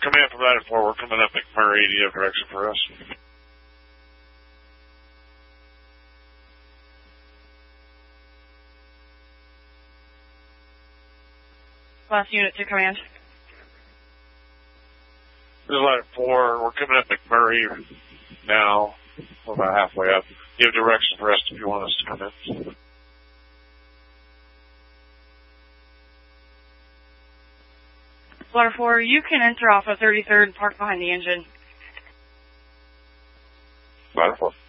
Command provided 4, we're coming up McMurray. Do you have direction for us? Last unit to command. Provided 4, we're coming up McMurray now. We're about halfway up. You have direction for us if you want us to come in. Slaughter 4, you can enter off of 33rd and park behind the engine. Slaughter 4.